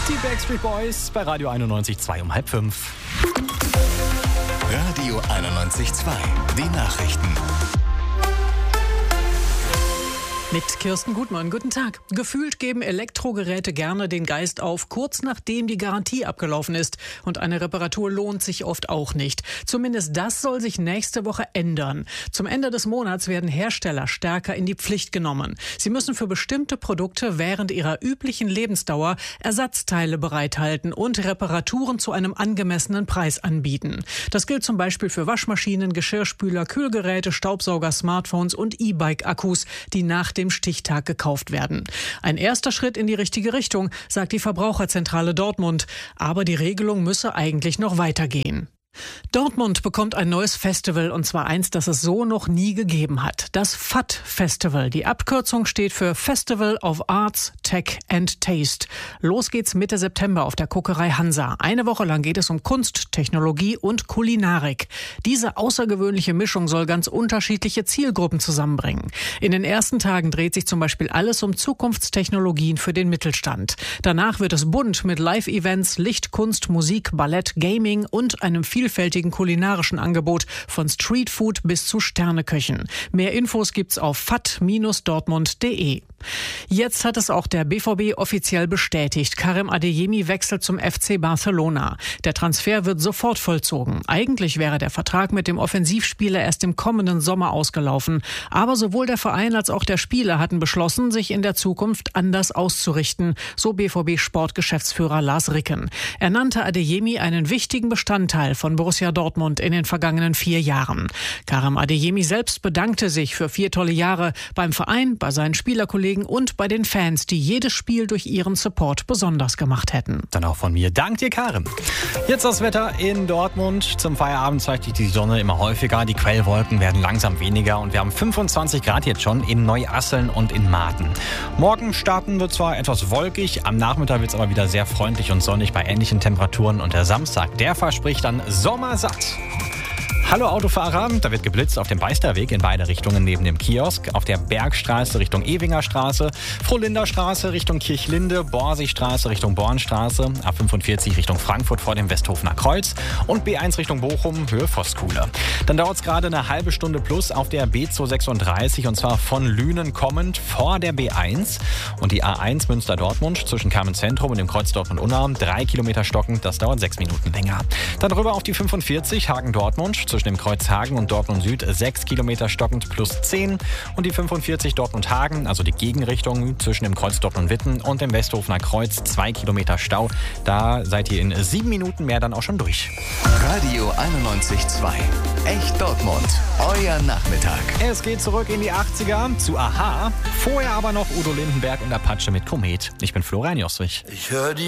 Die Backstreet Boys bei Radio 91,2 um 4:30. Radio 91,2. Die Nachrichten. Mit Kirsten Gutmann, guten Tag. Gefühlt geben Elektrogeräte gerne den Geist auf, kurz nachdem die Garantie abgelaufen ist. Und eine Reparatur lohnt sich oft auch nicht. Zumindest das soll sich nächste Woche ändern. Zum Ende des Monats werden Hersteller stärker in die Pflicht genommen. Sie müssen für bestimmte Produkte während ihrer üblichen Lebensdauer Ersatzteile bereithalten und Reparaturen zu einem angemessenen Preis anbieten. Das gilt zum Beispiel für Waschmaschinen, Geschirrspüler, Kühlgeräte, Staubsauger, Smartphones und E-Bike-Akkus, die nach dem Stichtag gekauft werden. Ein erster Schritt in die richtige Richtung, sagt die Verbraucherzentrale Dortmund. Aber die Regelung müsse eigentlich noch weitergehen. Dortmund bekommt ein neues Festival, und zwar eins, das es so noch nie gegeben hat. Das FAT-Festival. Die Abkürzung steht für Festival of Arts, Tech and Taste. Los geht's Mitte September auf der Kokerei Hansa. Eine Woche lang geht es um Kunst, Technologie und Kulinarik. Diese außergewöhnliche Mischung soll ganz unterschiedliche Zielgruppen zusammenbringen. In den ersten Tagen dreht sich zum Beispiel alles um Zukunftstechnologien für den Mittelstand. Danach wird es bunt mit Live-Events, Lichtkunst, Musik, Ballett, Gaming und einem vielfältigen kulinarischen Angebot von Streetfood bis zu Sterneköchen. Mehr Infos gibt's auf fat-dortmund.de. Jetzt hat es auch der BVB offiziell bestätigt. Karim Adeyemi wechselt zum FC Barcelona. Der Transfer wird sofort vollzogen. Eigentlich wäre der Vertrag mit dem Offensivspieler erst im kommenden Sommer ausgelaufen. Aber sowohl der Verein als auch der Spieler hatten beschlossen, sich in der Zukunft anders auszurichten, so BVB-Sportgeschäftsführer Lars Ricken. Er nannte Adeyemi einen wichtigen Bestandteil von Borussia Dortmund in den vergangenen 4 Jahren. Karim Adeyemi selbst bedankte sich für 4 tolle Jahre beim Verein, bei seinen Spielerkollegen und bei den Fans, die jedes Spiel durch ihren Support besonders gemacht hätten. Dann auch von mir. Dank dir, Karim. Jetzt das Wetter in Dortmund. Zum Feierabend zeigt sich die Sonne immer häufiger. Die Quellwolken werden langsam weniger und wir haben 25 Grad jetzt schon in Neuasseln und in Maaten. Morgen starten wird zwar etwas wolkig, am Nachmittag wird es aber wieder sehr freundlich und sonnig bei ähnlichen Temperaturen und der Samstag, der verspricht dann sommersatt. Hallo Autofahrer, da wird geblitzt auf dem Beisterweg in beide Richtungen neben dem Kiosk, auf der Bergstraße Richtung Ewinger Straße, Frohlinderstraße Richtung Kirchlinde, Borsigstraße Richtung Bornstraße, A45 Richtung Frankfurt vor dem Westhofener Kreuz und B1 Richtung Bochum, Höhe Vosskuhle. Dann dauert es gerade eine halbe Stunde plus auf der B236 und zwar von Lünen kommend vor der B1 und die A1 Münster-Dortmund zwischen Kamenz-Zentrum und dem Kreuz Dortmund-Unna 3 Kilometer stockend, das dauert 6 Minuten länger. Dann rüber auf die 45 Hagen-Dortmund zwischen dem Kreuz Hagen und Dortmund Süd 6 Kilometer stockend plus 10 und die 45 Dortmund Hagen, also die Gegenrichtung zwischen dem Kreuz Dortmund Witten und dem Westhofener Kreuz 2 Kilometer Stau. Da seid ihr in 7 Minuten mehr dann auch schon durch. Radio 91,2. Echt Dortmund. Euer Nachmittag. Es geht zurück in die 80er zu Aha. Vorher aber noch Udo Lindenberg und Apache mit Komet. Ich bin Florian Joswig. Ich höre die